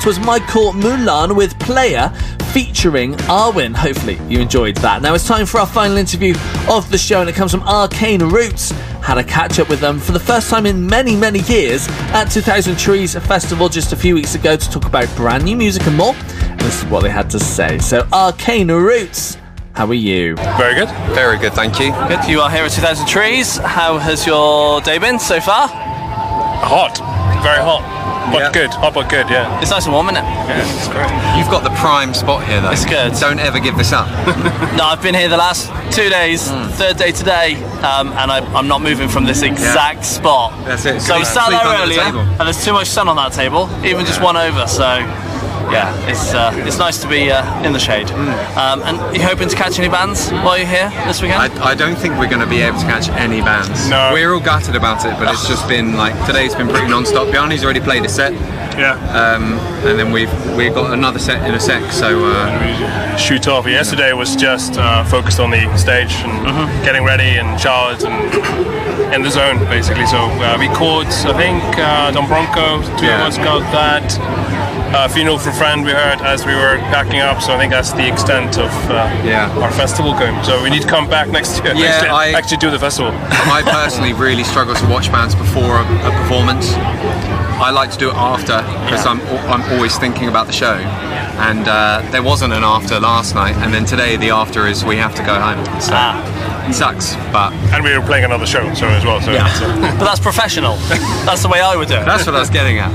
Was Michael Mulan with Player featuring Arwen. Hopefully you enjoyed that. Now it's time for our final interview of the show, and it comes from Arcane Roots. Had a catch up with them for the first time in many years at 2000 Trees Festival just a few weeks ago to talk about brand new music and more, and this is what they had to say. So Arcane Roots, how are you? Very good. Very good, thank you. Good. You are here at 2000 Trees. How has your day been so far? Hot. Very hot. But good, hot but good, yeah. It's nice and warm, isn't it? Yeah, it's great. You've got the prime spot here, though. It's good. Don't ever give this up. No, I've been here the last 2 days, third day today, and I'm not moving from this exact spot. That's it. So I sat there earlier, and there's too much sun on that table, even just one over, so yeah, it's nice to be in the shade. And you hoping to catch any bands while you're here this weekend? I don't think we're going to be able to catch any bands. No. We're all gutted about it, but it's just been like, today's been pretty non-stop. Bjarni's already played a set. Yeah. And then we've got another set in a sec, so shoot off. Yesterday was just focused on the stage and getting ready and showered and in the zone, basically. So we caught, I think, Don Bronco, two of us got that. Funeral for a Friend we heard as we were packing up, so I think that's the extent of our festival going. So we need to come back next year, actually do the festival. I personally really struggle to watch bands before a performance. I like to do it after, because I'm always thinking about the show, and there wasn't an after last night, and then today the after is we have to go home, so it sucks, but... And we were playing another show as well, so... But that's professional. That's the way I would do it. That's what I was getting at.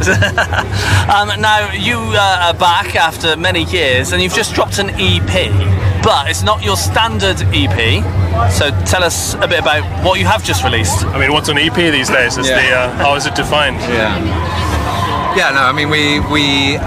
Now, you are back after many years, and you've just dropped an EP, but it's not your standard EP, so tell us a bit about what you have just released. I mean, what's an EP these days? Is how is it defined? Yeah, no, I mean, we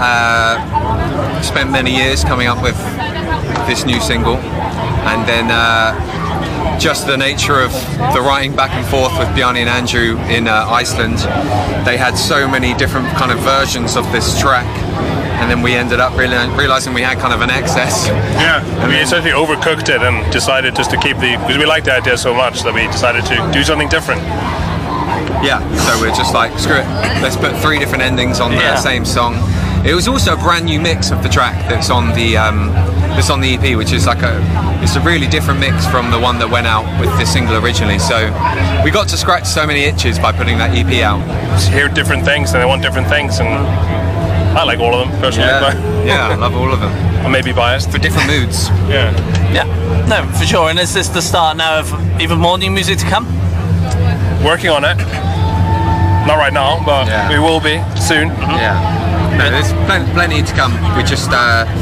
spent many years coming up with this new single, and then just the nature of the writing back and forth with Bjarni and Andrew in Iceland, they had so many different kind of versions of this track, and then we ended up realizing we had kind of an excess. Yeah, I mean, essentially overcooked it and decided just to keep because we liked the idea so much that we decided to do something different. Yeah, so we're just like, screw it, let's put 3 different endings on the same song. It was also a brand new mix of the track that's on the EP, which is like it's a really different mix from the one that went out with this single originally. So we got to scratch so many itches by putting that EP out. Just hear different things, and they want different things, and I like all of them personally. Yeah, I love all of them. I may be biased for different moods. Yeah, no, for sure. And is this the start now of even more new music to come? Working on it. Not right now, but we will be soon. No, there's plenty to come. We just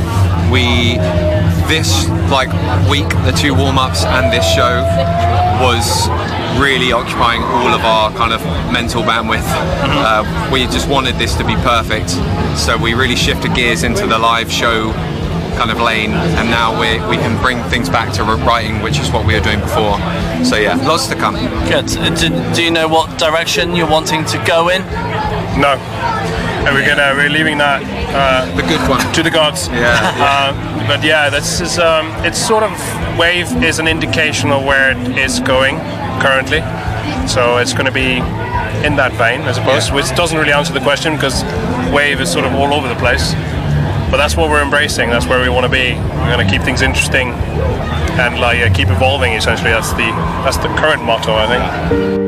this like week, the 2 warm-ups and this show was really occupying all of our kind of mental bandwidth. We just wanted this to be perfect, so we really shifted gears into the live show kind of lane, and now we can bring things back to writing, which is what we were doing before. So yeah, lots to come. Good. Do you know what direction you're wanting to go in? No. And we're leaving that the good one to the gods. But yeah, this is it's sort of Wave is an indication of where it is going currently. So it's going to be in that vein, I suppose, which doesn't really answer the question because Wave is sort of all over the place. But that's what we're embracing. That's where we want to be. We're going to keep things interesting and keep evolving. Essentially, that's the current motto, I think.